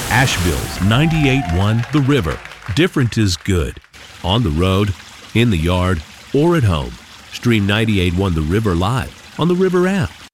Asheville's 98.1 The River. Different is good. On the road, in the yard, or at home. Stream 98.1 The River live on the River app.